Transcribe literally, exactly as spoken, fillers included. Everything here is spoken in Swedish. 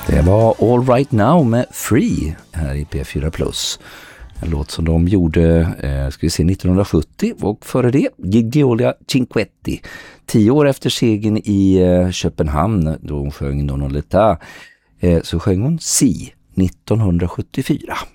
Det var All Right Now med Free här i P fyra Plus. En låt som de gjorde eh, ska vi se, nittonhundrasjuttio, och före det Gigiola Cinquetti. Tio år efter segern i eh, Köpenhamn då hon sjöng Non Leta, eh, så sjöng hon Si nittonhundrasjuttiofyra.